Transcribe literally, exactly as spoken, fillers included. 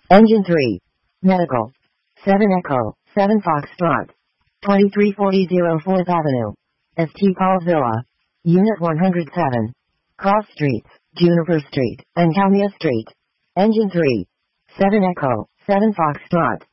Engine three. Medical. seven Echo, seven Foxtrot. twenty-three forty fourth Avenue. S T Paul Villa. Unit one hundred seven. Cross Streets, Juniper Street, and Calmia Street. Engine three. seven Echo, seven Foxtrot.